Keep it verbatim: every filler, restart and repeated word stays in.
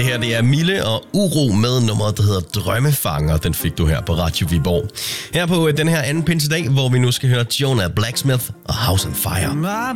Det her, det er Mille og Uro med nummeret, der hedder Drømmefanger. Den fik du her på Radio Viborg. Her på den her anden pinsedag, hvor vi nu skal høre Jonah Blacksmith og House on Fire.